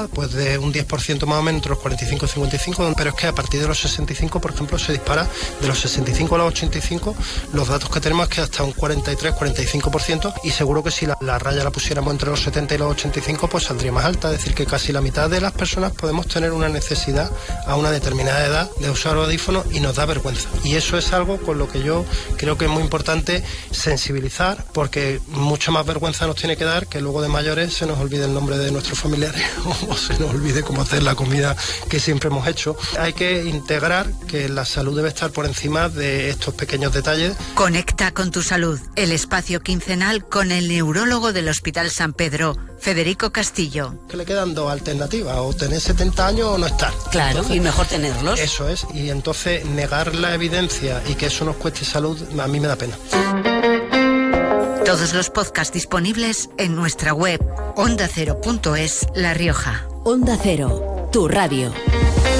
edad, pues de un 10% más o menos entre los 45 y 55, pero es que a partir de los 65, por ejemplo, se dispara de los 65 a los 85, los datos que tenemos es que hasta un 43-45%, y seguro que si la raya la pusiéramos entre los 70 y los 85, pues saldría más alta, es decir, que casi la mitad de las personas podemos tener una necesidad a una determinada edad de usar audífonos y nos da vergüenza. Y eso es algo con lo que yo creo que es muy importante sensibilizar, porque mucha más vergüenza nos tiene que dar que luego de mayores se nos olvide el nombre de nuestros familiares o se nos olvide cómo hacer la comida que siempre hemos hecho. Hay que integrar que la salud debe estar por encima de estos pequeños detalles. Conecta con tu salud, el espacio quincenal con el neurólogo del Hospital San Pedro, Federico Castillo. Que le quedan dos alternativas, o tener 70 años o no estar. Claro, entonces, y mejor tenerlos. Eso es, y entonces negar la evidencia y que eso nos cueste salud, a mí me da pena. Todos los podcasts disponibles en nuestra web ondacero.es La Rioja. Onda Cero, tu radio.